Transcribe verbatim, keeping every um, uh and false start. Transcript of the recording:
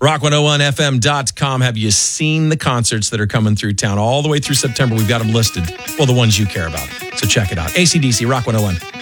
rock one oh one f m dot com. Have you seen the concerts that are coming through town all the way through September? We've got them listed. Well, the ones you care about. So check it out. A C D C, Rock one oh one.